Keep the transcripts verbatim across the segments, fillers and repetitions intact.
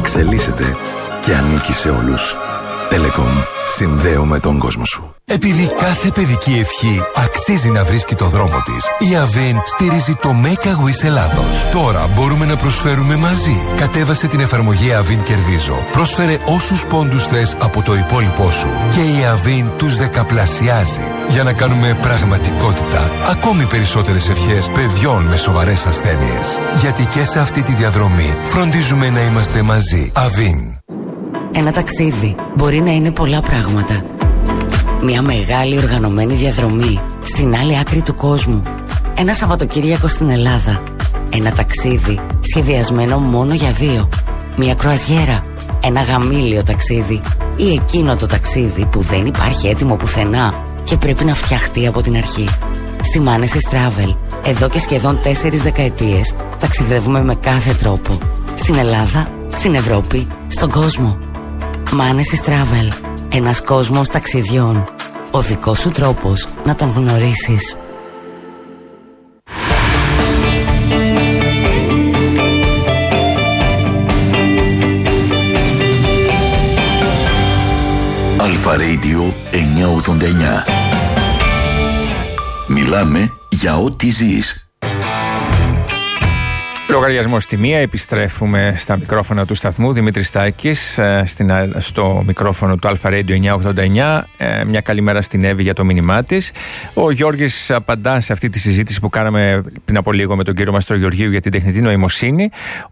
εξελίσσεται και ανήκει σε όλους. Telecom. Συνδέομαι τον κόσμο σου. Επειδή κάθε παιδική ευχή αξίζει να βρίσκει το δρόμο της, η Avin στηρίζει το Make a Wish Ελλάδος. Τώρα μπορούμε να προσφέρουμε μαζί. Κατέβασε την εφαρμογή Avin Κερδίζω. Πρόσφερε όσους πόντους θες από το υπόλοιπό σου και η Avin τους δεκαπλασιάζει για να κάνουμε πραγματικότητα ακόμη περισσότερες ευχές παιδιών με σοβαρές ασθένειες. Γιατί και σε αυτή τη διαδρομή φροντίζουμε να είμαστε μαζί. Avin. Ένα ταξίδι μπορεί να είναι πολλά πράγματα. Μια μεγάλη οργανωμένη διαδρομή στην άλλη άκρη του κόσμου. Ένα Σαββατοκύριακο στην Ελλάδα. Ένα ταξίδι σχεδιασμένο μόνο για δύο. Μια κρουαζιέρα. Ένα γαμήλιο ταξίδι. Ή εκείνο το ταξίδι που δεν υπάρχει έτοιμο πουθενά και πρέπει να φτιαχτεί από την αρχή. Στη Manesis Travel, εδώ και σχεδόν τέσσερις δεκαετίες, ταξιδεύουμε με κάθε τρόπο. Στην Ελλάδα, στην Ευρώπη, στον κόσμο. Manesis Travel. Ένας κόσμος ταξιδιών. Ο δικός σου τρόπος να τον γνωρίσεις. Αλφα Radio εννιακόσια ογδόντα εννιά. Μιλάμε για ό,τι ζεις. Λογαριασμός στη μία, επιστρέφουμε στα μικρόφωνα του σταθμού. Δημήτρης Στάκης στο μικρόφωνο του Αλφα Radio εννιακόσια ογδόντα εννιά. Μια καλημέρα στην Εύη για το μήνυμά της. Ο Γιώργης απαντά σε αυτή τη συζήτηση που κάναμε πριν από λίγο με τον κύριο Μαστρογεωργίου για την τεχνητή νοημοσύνη,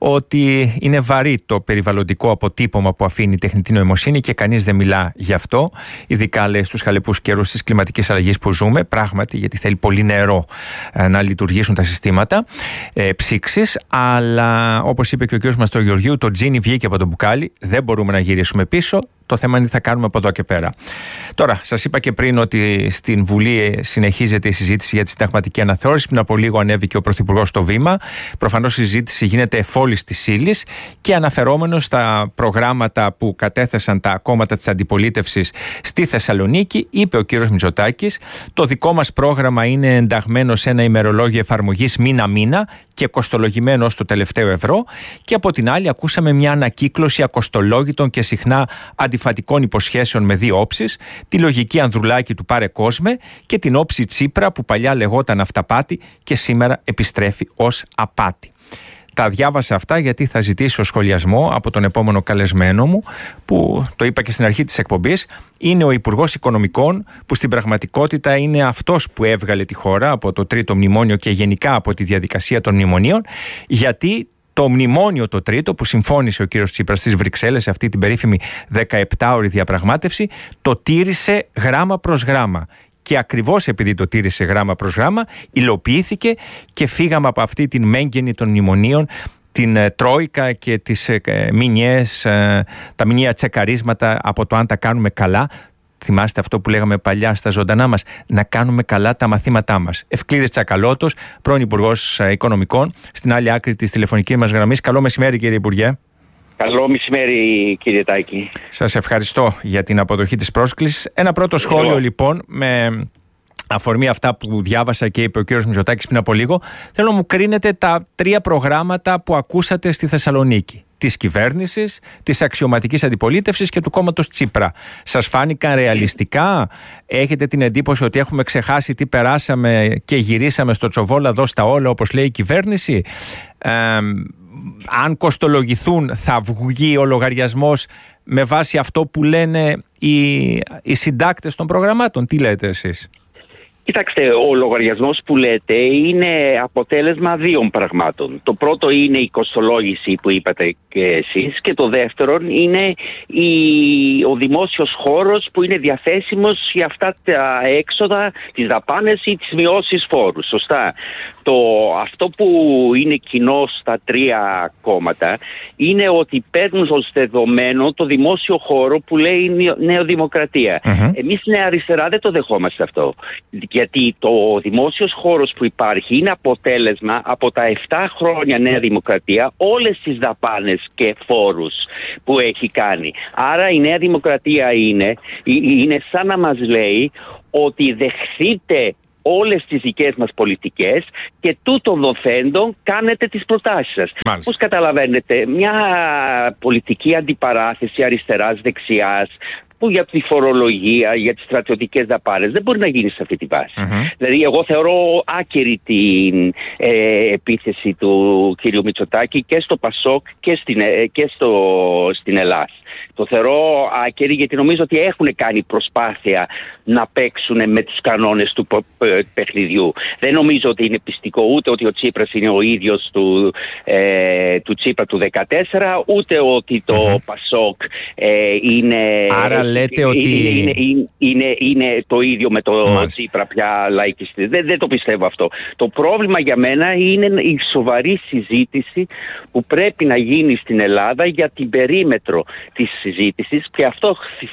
ότι είναι βαρύ το περιβαλλοντικό αποτύπωμα που αφήνει η τεχνητή νοημοσύνη και κανείς δεν μιλά γι' αυτό, ειδικά λέει στους χαλεπούς καιρούς της κλιματικής αλλαγής που ζούμε. Πράγματι, γιατί θέλει πολύ νερό να λειτουργήσουν τα συστήματα ε, ψήξης. Αλλά όπως είπε και ο κ. Μαστρογεωργίου, το τζίνι βγήκε από το μπουκάλι, δεν μπορούμε να γυρίσουμε πίσω. Το θέμα είναι τι θα κάνουμε από εδώ και πέρα. Τώρα, σας είπα και πριν ότι στην Βουλή συνεχίζεται η συζήτηση για τη συνταγματική αναθεώρηση. Πριν από λίγο ανέβηκε ο Πρωθυπουργός στο βήμα. Προφανώς η συζήτηση γίνεται εφόλης της ύλης και αναφερόμενος στα προγράμματα που κατέθεσαν τα κόμματα της αντιπολίτευσης στη Θεσσαλονίκη, είπε ο κ. Μητσοτάκης: το δικό μας πρόγραμμα είναι ενταγμένο σε ένα ημερολόγιο εφαρμογής μήνα-μήνα και κοστολογημένο ως το τελευταίο ευρώ. Και από την άλλη, ακούσαμε μια ανακύκλωση ακοστολόγητων και συχνά αντιφατικών υποσχέσεων με δύο όψεις, τη λογική Ανδρουλάκη του πάρε κόσμε και την όψη Τσίπρα που παλιά λεγόταν αυταπάτη και σήμερα επιστρέφει ως απάτη. Τα διάβασα αυτά γιατί θα ζητήσω σχολιασμό από τον επόμενο καλεσμένο μου, που το είπα και στην αρχή της εκπομπής, είναι ο Υπουργός Οικονομικών, που στην πραγματικότητα είναι αυτός που έβγαλε τη χώρα από το τρίτο μνημόνιο και γενικά από τη διαδικασία των μνημονίων, γιατί το μνημόνιο το τρίτο που συμφώνησε ο κύριος Τσίπρας στις Βρυξέλλες σε αυτή την περίφημη δεκαεπτάωρη διαπραγμάτευση, το τήρησε γράμμα προς γράμμα. Και ακριβώς επειδή το τήρησε γράμμα προς γράμμα, υλοποιήθηκε και φύγαμε από αυτή την μέγενη των μνημονίων, την ε, τρόικα και τις ε, μηνιαίες, ε, τα μηνιαία τσεκαρίσματα από το αν τα κάνουμε καλά. Θυμάστε αυτό που λέγαμε παλιά στα ζωντανά μας, να κάνουμε καλά τα μαθήματά μας. Ευκλήδης Τσακαλώτος, πρώην Υπουργός Οικονομικών, στην άλλη άκρη της τηλεφωνικής μας γραμμής. Καλό μεσημέρι, κύριε Υπουργέ. Καλό μεσημέρι, κύριε Τάκη. Σας ευχαριστώ για την αποδοχή της πρόσκλησης. Ένα πρώτο σχόλιο, Εγώ. λοιπόν, με αφορμή αυτά που διάβασα και είπε ο κύριος Μητσοτάκης πριν από λίγο. Θέλω να μου κρίνετε τα τρία προγράμματα που ακούσατε στη Θεσσαλονίκη. Της κυβέρνησης, της αξιωματικής αντιπολίτευσης και του κόμματος Τσίπρα. Σας φάνηκαν ρεαλιστικά? Έχετε την εντύπωση ότι έχουμε ξεχάσει τι περάσαμε και γυρίσαμε στο τσοβόλα εδώ στα όλα, όπως λέει η κυβέρνηση? Ε, αν κοστολογηθούν, θα βγει ο λογαριασμός με βάση αυτό που λένε οι, οι συντάκτες των προγραμμάτων? Τι λέτε εσείς? Κοιτάξτε, ο λογαριασμός που λέτε είναι αποτέλεσμα δύο πραγμάτων. Το πρώτο είναι η κοστολόγηση που είπατε και εσείς, και το δεύτερο είναι η, ο δημόσιος χώρος που είναι διαθέσιμος για αυτά τα έξοδα, τις δαπάνες ή τις μειώσεις φόρους. Σωστά. Το, αυτό που είναι κοινό στα τρία κόμματα είναι ότι παίρνουν ως δεδομένο το δημόσιο χώρο που λέει Νεοδημοκρατία. Mm-hmm. Εμείς στην αριστερά δεν το δεχόμαστε αυτό. Γιατί το δημόσιος χώρος που υπάρχει είναι αποτέλεσμα από τα επτά χρόνια Νέα Δημοκρατία, όλες τις δαπάνες και φόρους που έχει κάνει. Άρα η Νέα Δημοκρατία είναι, είναι σαν να μας λέει ότι δεχθείτε όλες τις δικές μας πολιτικές και τούτων δοθέντων κάνετε τις προτάσεις σας. Πώς καταλαβαίνετε, μια πολιτική αντιπαράθεση αριστεράς-δεξιάς που για τη φορολογία, για τις στρατιωτικές δαπάνες δεν μπορεί να γίνει σε αυτή τη βάση. Mm-hmm. Δηλαδή εγώ θεωρώ άκερη την ε, επίθεση του κ. Μητσοτάκη και στο Πασόκ και στην, ε, και στο, στην Ελλάδα. Το θεωρώ άκερη γιατί νομίζω ότι έχουν κάνει προσπάθεια να παίξουν με τους κανόνες του παιχνιδιού. Δεν νομίζω ότι είναι πιστικό ούτε ότι ο Τσίπρας είναι ο ίδιος του, ε, του Τσίπρα του δεκατέσσερα, ούτε ότι το mm-hmm. Πασόκ ε, είναι, Άρα λέτε ότι... είναι, είναι, είναι, είναι, είναι το ίδιο με το mm-hmm. Τσίπρα πια λαϊκιστή. Δεν, δεν το πιστεύω αυτό. Το πρόβλημα για μένα είναι η σοβαρή συζήτηση που πρέπει να γίνει στην Ελλάδα για την περίμετρο της συζήτησης και αυτό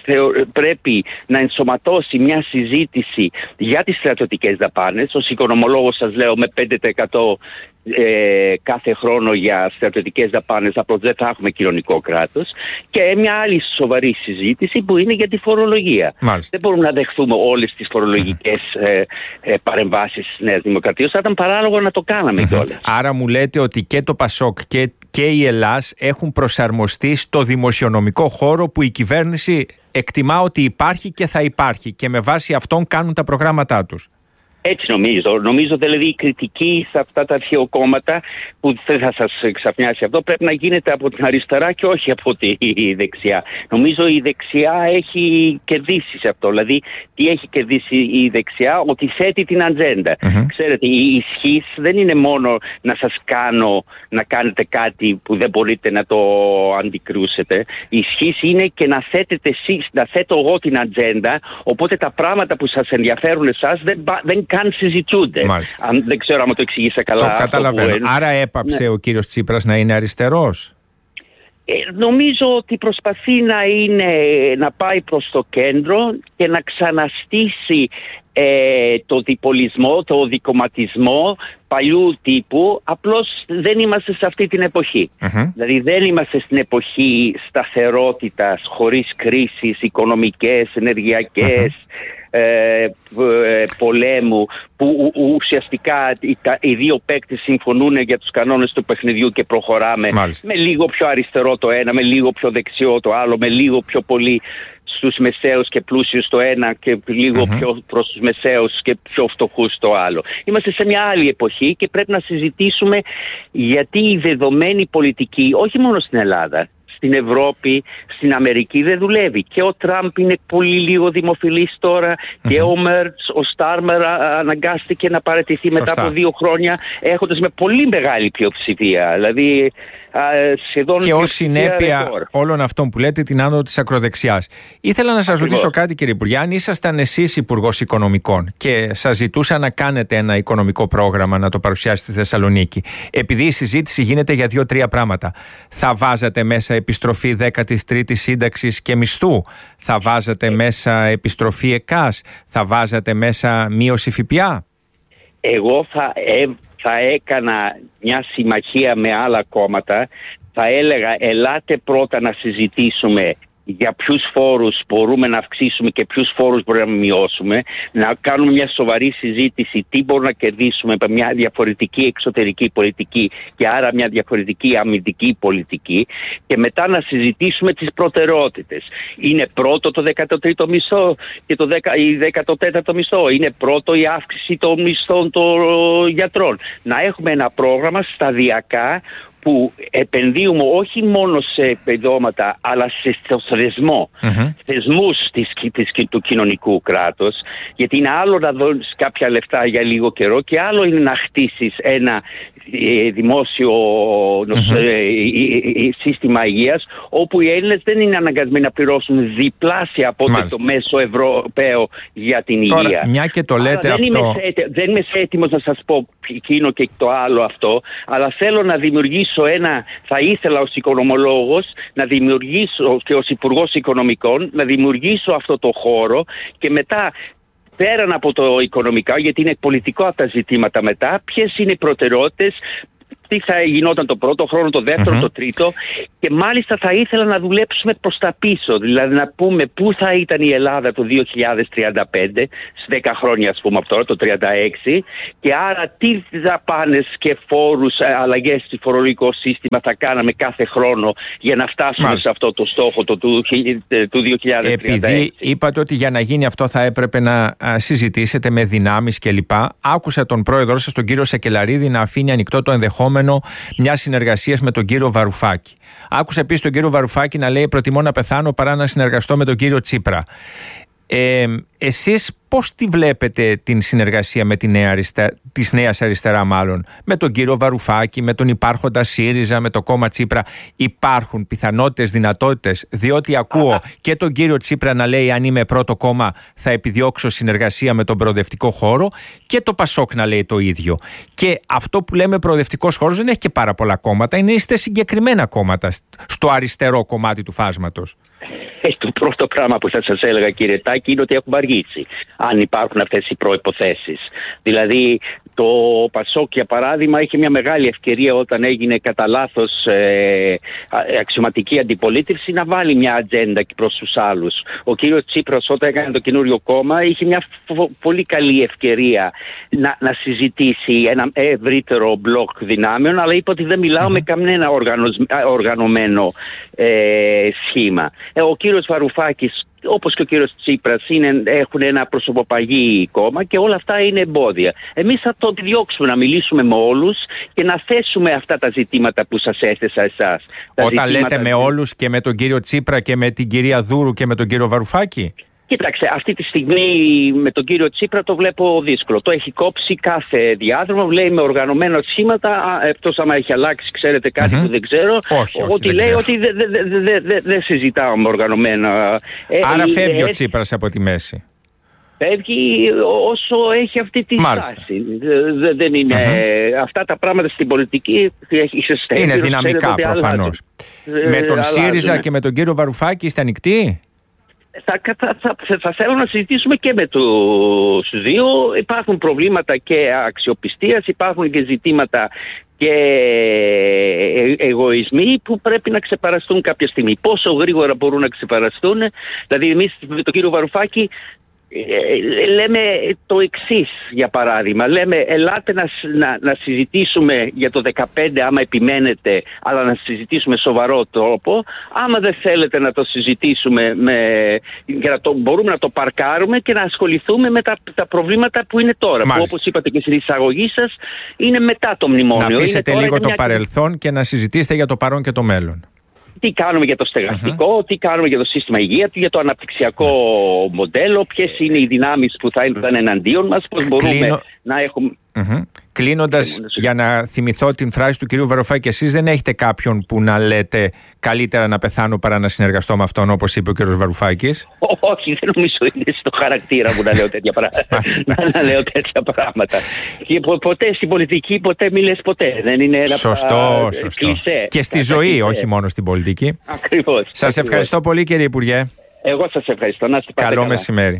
πρέπει να ενσωματώσει μια συζήτηση για τις στρατιωτικές δαπάνες. Ως οικονομολόγος σας λέω με πέντε τοις εκατό ε, κάθε χρόνο για στρατιωτικές δαπάνες απλώς δεν θα έχουμε κοινωνικό κράτος και μια άλλη σοβαρή συζήτηση που είναι για τη φορολογία. Μάλιστα. Δεν μπορούμε να δεχθούμε όλες τις φορολογικές mm-hmm. ε, ε, παρεμβάσεις της Νέας Δημοκρατίας. Θα ήταν παράλογο να το κάναμε mm-hmm. κιόλας. Άρα μου λέτε ότι και το Πασόκ και, και η Ελλάς έχουν προσαρμοστεί στο δημοσιονομικό χώρο που η κυβέρνηση εκτιμά ότι υπάρχει και θα υπάρχει και με βάση αυτόν κάνουν τα προγράμματά τους. Έτσι νομίζω. Νομίζω δηλαδή η κριτική σε αυτά τα αρχαιοκόμματα που δεν θα σας ξαφνιάσει αυτό πρέπει να γίνεται από την αριστερά και όχι από τη δεξιά. Νομίζω η δεξιά έχει κερδίσει σε αυτό. Δηλαδή τι έχει κερδίσει η δεξιά? Ότι θέτει την ατζέντα. Mm-hmm. Ξέρετε, η ισχύς δεν είναι μόνο να σας κάνω να κάνετε κάτι που δεν μπορείτε να το αντικρούσετε. Η ισχύς είναι και να θέτετε εσείς, να θέτω εγώ την ατζέντα, οπότε τα πράγματα που σας ενδιαφέρουν εσάς δεν, δεν καν συζητούνται. Αν, δεν ξέρω αν το εξηγήσα καλά. Το καταλαβαίνω. Που... Άρα έπαψε ναι. ο κύριος Τσίπρας να είναι αριστερός. Ε, νομίζω ότι προσπαθεί να, είναι, να πάει προς το κέντρο και να ξαναστήσει ε, το διπολισμό, το δικομματισμό παλιού τύπου. Απλώς δεν είμαστε σε αυτή την εποχή. Mm-hmm. Δηλαδή δεν είμαστε στην εποχή σταθερότητας, χωρίς κρίσεις οικονομικές, ενεργειακές, mm-hmm. Ε, ε, πολέμου που ου, ουσιαστικά οι, οι δύο παίκτες συμφωνούν για τους κανόνες του παιχνιδιού και προχωράμε. Μάλιστα. Με λίγο πιο αριστερό το ένα, με λίγο πιο δεξιό το άλλο, με λίγο πιο πολύ στους μεσαίους και πλούσιους το ένα και λίγο mm-hmm. πιο προς τους μεσαίους και πιο φτωχούς το άλλο. Είμαστε σε μια άλλη εποχή και πρέπει να συζητήσουμε γιατί η δεδομένη πολιτική, όχι μόνο στην Ελλάδα, στην Ευρώπη, στην Αμερική δεν δουλεύει. Και ο Τραμπ είναι πολύ λίγο δημοφιλής τώρα mm-hmm. και ο Μέρτς, ο Στάρμερ αναγκάστηκε να παραιτηθεί μετά από δύο χρόνια έχοντας με πολύ μεγάλη πλειοψηφία. Δηλαδή σχεδόν και ως συνέπεια ρεκόρ. Όλων αυτών που λέτε την άνοδο της ακροδεξιάς. Ήθελα να σας Ακριβώς. ρωτήσω κάτι, κύριε Υπουργέ. Αν ήσασταν εσείς Υπουργός Οικονομικών και σας ζητούσα να κάνετε ένα οικονομικό πρόγραμμα να το παρουσιάσετε στη Θεσσαλονίκη, επειδή η συζήτηση γίνεται για δύο-τρία πράγματα, θα βάζατε μέσα επιστροφή δέκατης τρίτης σύνταξης και μισθού, θα βάζατε μέσα επιστροφή ΕΚΑΣ, θα βάζατε μέσα μείωση ΦΠΑ? Εγώ θα, ε, θα έκανα μια συμμαχία με άλλα κόμματα. Θα έλεγα ελάτε πρώτα να συζητήσουμε για ποιους φόρους μπορούμε να αυξήσουμε και ποιους φόρους μπορούμε να μειώσουμε, να κάνουμε μια σοβαρή συζήτηση τι μπορούμε να κερδίσουμε με μια διαφορετική εξωτερική πολιτική και άρα μια διαφορετική αμυντική πολιτική και μετά να συζητήσουμε τις προτεραιότητες. Είναι πρώτο το δέκατο τρίτο μισθό και το δέκατο τέταρτο μισθό, είναι πρώτο η αύξηση των μισθών των γιατρών. Να έχουμε ένα πρόγραμμα σταδιακά που επενδύουμε όχι μόνο σε επιδόματα αλλά σε θεσμό, mm-hmm. θεσμούς της, της, του κοινωνικού κράτους, γιατί είναι άλλο να δώσεις κάποια λεφτά για λίγο καιρό και άλλο είναι να χτίσεις ένα ε, δημόσιο mm-hmm. ε, ε, ε, σύστημα υγείας όπου οι Έλληνες δεν είναι αναγκασμένοι να πληρώσουν διπλάσια από το μέσο Ευρωπαίο για την Τώρα, υγεία. Μια και το λέτε δεν, αυτό... είμαι σε, δεν είμαι έτοιμος να σας πω εκείνο και το άλλο αυτό, αλλά θέλω να δημιουργήσω ένα, θα ήθελα ως οικονομολόγος να δημιουργήσω και ως Υπουργός Οικονομικών να δημιουργήσω αυτό το χώρο και μετά πέραν από το οικονομικά, γιατί είναι πολιτικό από τα ζητήματα μετά, ποιες είναι οι προτεραιότητες, τι θα γινόταν το πρώτο χρόνο, το δεύτερο, mm-hmm. το τρίτο, και μάλιστα θα ήθελα να δουλέψουμε προς τα πίσω, δηλαδή να πούμε πού θα ήταν η Ελλάδα το δύο χιλιάδες τριάντα πέντε, στις δέκα χρόνια ας πούμε από τώρα, το τριάντα έξι, και άρα τι δαπάνες και φόρους, αλλαγές στο φορολογικό σύστημα θα κάναμε κάθε χρόνο για να φτάσουμε μάλιστα σε αυτό το στόχο το, του, του δύο χιλιάδες τριάντα έξι. Επειδή είπατε ότι για να γίνει αυτό θα έπρεπε να συζητήσετε με δυνάμεις κλπ. Άκουσα τον πρόεδρό σας, τον κύριο Σεκελαρίδη, να αφήνει ανοιχτό το ενδεχόμενο μια συνεργασία με τον κύριο Βαρουφάκη. Άκουσα επίσης τον κύριο Βαρουφάκη να λέει: προτιμώ να πεθάνω παρά να συνεργαστώ με τον κύριο Τσίπρα. Ε, εσείς πώς τη βλέπετε την συνεργασία με τη νέα αριστερά, της νέας αριστερά μάλλον, με τον κύριο Βαρουφάκη, με τον υπάρχοντα ΣΥΡΙΖΑ, με το κόμμα Τσίπρα? Υπάρχουν πιθανότητες, δυνατότητες? Διότι ακούω Α. και τον κύριο Τσίπρα να λέει: αν είμαι πρώτο κόμμα θα επιδιώξω συνεργασία με τον προοδευτικό χώρο, και το Πασόκ να λέει το ίδιο. Και αυτό που λέμε προοδευτικός χώρος δεν έχει και πάρα πολλά κόμματα, είναι είστε συγκεκριμένα κόμματα στο αριστερό κομμάτι του φάσματος. Το πρώτο πράγμα που θα σας έλεγα, κύριε Τάκη, είναι ότι έχουμε αργήσει, αν υπάρχουν αυτές οι προϋποθέσεις. Δηλαδή το Πασόκ, για παράδειγμα, είχε μια μεγάλη ευκαιρία όταν έγινε κατά λάθος ε, αξιωματική αντιπολίτευση να βάλει μια ατζέντα και προς τους άλλους. Ο κύριος Τσίπρας, όταν έκανε το καινούριο κόμμα, είχε μια φο- πολύ καλή ευκαιρία να, να συζητήσει ένα ευρύτερο μπλοκ δυνάμεων, αλλά είπε ότι δεν μιλάω mm-hmm. με κανένα οργανωσ... οργανωμένο ε, σχήμα. Ε, ο κύριος Βαρουφάκης, όπως και ο κύριος Τσίπρας, είναι, έχουν ένα προσωποπαγή κόμμα και όλα αυτά είναι εμπόδια. Εμείς θα το διώξουμε, να μιλήσουμε με όλους και να θέσουμε αυτά τα ζητήματα που σας έθεσα εσάς. Όταν λέτε με όλους, και με τον κύριο Τσίπρα και με την κυρία Δούρου και με τον κύριο Βαρουφάκη? Κοίταξε, αυτή τη στιγμή με τον κύριο Τσίπρα το βλέπω δύσκολο. Το έχει κόψει κάθε διάδρομο, λέει με οργανωμένα σχήματα, εκτός άμα έχει αλλάξει, ξέρετε κάτι mm-hmm. που δεν ξέρω, όχι, όχι, ότι δεν λέει ξέρω. ότι δεν δε, δε, δε, δε, δε συζητάω με οργανωμένα. Άρα ε, φεύγει ε, ο ε, Τσίπρας από τη μέση. Φεύγει όσο έχει αυτή τη στάση. Δεν είναι mm-hmm. αυτά τα πράγματα στην πολιτική. Είναι δυναμικά προφανώς. Με τον ΣΥΡΙΖΑ και με τον κύριο Βαρουφάκη είστε ανοιχτοί? Θα, θα, θα, θα θέλω να συζητήσουμε και με τους δύο. Υπάρχουν προβλήματα και αξιοπιστίας, υπάρχουν και ζητήματα και εγωισμοί που πρέπει να ξεπεραστούν κάποια στιγμή. Πόσο γρήγορα μπορούν να ξεπεραστούν? Δηλαδή εμείς με τον κύριο Βαρουφάκη Ε, λέμε το εξής, για παράδειγμα. Λέμε ελάτε να, να, να συζητήσουμε για το δεκαπέντε άμα επιμένετε, αλλά να συζητήσουμε σοβαρό τρόπο. Άμα δεν θέλετε να το συζητήσουμε με, και να το, μπορούμε να το παρκάρουμε και να ασχοληθούμε με τα, τα προβλήματα που είναι τώρα. Μάλιστα. Που όπως είπατε και στην εισαγωγή σας, είναι μετά το μνημόνιο. Να αφήσετε είναι λίγο το μια... παρελθόν και να συζητήσετε για το παρόν και το μέλλον. Τι κάνουμε για το στεγαστικό, uh-huh. τι κάνουμε για το σύστημα υγεία, για το αναπτυξιακό uh-huh. μοντέλο, ποιες είναι οι δυνάμεις που θα ήταν εναντίον μας, πώς μπορούμε Κλείνω... να έχουμε... Uh-huh. Κλείνοντας, για να θυμηθώ την φράση του κυρίου Βαρουφάκη, εσείς δεν έχετε κάποιον που να λέτε καλύτερα να πεθάνω παρά να συνεργαστώ με αυτόν, όπως είπε ο κύριος Βαρουφάκης? Όχι, δεν νομίζω είναι στο χαρακτήρα μου να λέω τέτοια πράγματα. να λέω τέτοια πράγματα. Και ποτέ στην πολιτική, ποτέ μη λες ποτέ. Δεν είναι ένα σωστό, σωστό. κλισέ. Και στη ζωή, κλισέ. Όχι μόνο στην πολιτική. Ακριβώς. Σας ακριβώς. ευχαριστώ πολύ, κύριε Υπουργέ. Εγώ σας ευχαριστώ. Να είστε Καλό καλά. μεσημέρι.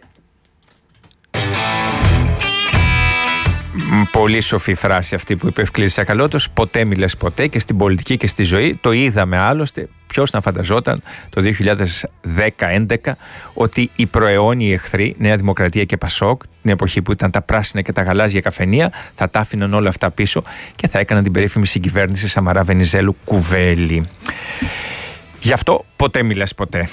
Πολύ σοφή φράση αυτή που είπε Ευκλήδης Σακαλώτος. Ποτέ μη λες ποτέ, και στην πολιτική και στη ζωή. Το είδαμε άλλωστε. Ποιος να φανταζόταν το δύο χιλιάδες δέκα έντεκα ότι οι προαιώνιοι εχθροί, Νέα Δημοκρατία και Πασόκ, την εποχή που ήταν τα πράσινα και τα γαλάζια καφενεία, θα τα άφηναν όλα αυτά πίσω και θα έκαναν την περίφημη συγκυβέρνηση Σαμαρά Βενιζέλου Κουβέλη. Γι' αυτό ποτέ μη λες ποτέ.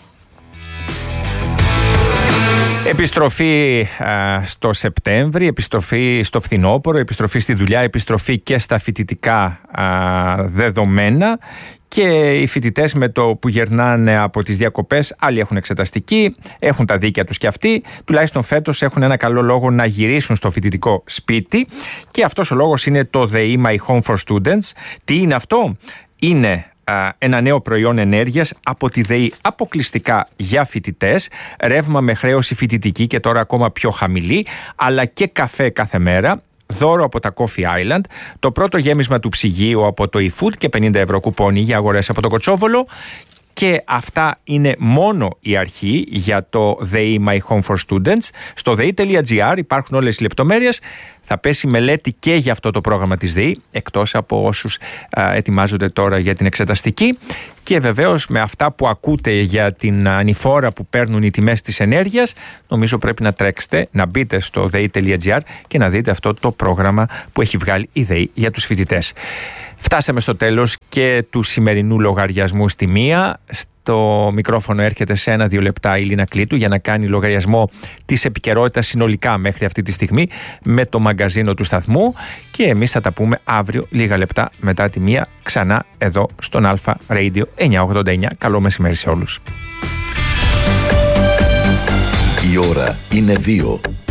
Επιστροφή α, στο Σεπτέμβρη, επιστροφή στο φθινόπωρο, επιστροφή στη δουλειά, επιστροφή και στα φοιτητικά α, δεδομένα, και οι φοιτητές με το που γερνάνε από τις διακοπές, άλλοι έχουν εξεταστική, έχουν τα δίκαια τους και αυτοί, τουλάχιστον φέτος έχουν ένα καλό λόγο να γυρίσουν στο φοιτητικό σπίτι, και αυτός ο λόγος είναι το ΔΕΗ My Home for Students. Τι είναι αυτό? Είναι ένα νέο προϊόν ενέργειας από τη ΔΕΗ αποκλειστικά για φοιτητές, ρεύμα με χρέωση φοιτητική και τώρα ακόμα πιο χαμηλή, αλλά και καφέ κάθε μέρα, δώρο από τα Coffee Island, το πρώτο γέμισμα του ψυγείου από το eFood και πενήντα ευρώ κουπόνι για αγορές από το Κοτσόβολο, Και αυτά είναι μόνο η αρχή για το ΔΕΗ My Home for Students. Στο δεη.gr υπάρχουν όλες οι λεπτομέρειες. Θα πέσει μελέτη και για αυτό το πρόγραμμα της ΔΕΗ, εκτός από όσους α, ετοιμάζονται τώρα για την εξεταστική. Και βεβαίως με αυτά που ακούτε για την ανηφόρα που παίρνουν οι τιμές της ενέργειας, νομίζω πρέπει να τρέξετε, να μπείτε στο δεη.gr και να δείτε αυτό το πρόγραμμα που έχει βγάλει η ΔΕΗ για τους φοιτητές. Φτάσαμε στο τέλος και του σημερινού λογαριασμού στη μία. Το μικρόφωνο έρχεται σε ένα-δύο λεπτά η Λίνα Κλήτου για να κάνει λογαριασμό της επικαιρότητας συνολικά μέχρι αυτή τη στιγμή με το μαγκαζίνο του σταθμού, και εμείς θα τα πούμε αύριο λίγα λεπτά μετά τη μία ξανά εδώ στον Alpha Radio εννιακόσια ογδόντα εννιά. Καλό μεσημέρι σε όλους. Η ώρα είναι δύο.